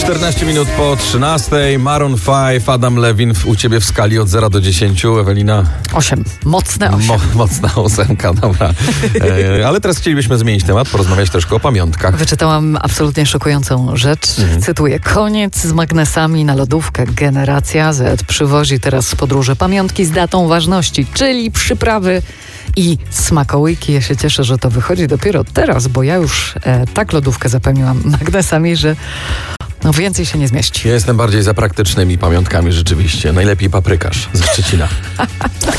14 minut po 13. Maroon 5, Adam Levine u ciebie w skali od 0 do 10. Ewelina? 8. Mocne 8. Mocna 8, dobra. Ale teraz chcielibyśmy zmienić temat, porozmawiać troszkę o pamiątkach. Wyczytałam absolutnie szokującą rzecz. Cytuję. Koniec z magnesami na lodówkę. Generacja Z przywozi teraz z podróży pamiątki z datą ważności, czyli przyprawy i smakołyki. Ja się cieszę, że to wychodzi dopiero teraz, bo ja już tak lodówkę zapełniłam magnesami, że więcej się nie zmieści. Ja jestem bardziej za praktycznymi pamiątkami rzeczywiście. Najlepiej paprykarz ze Szczecina.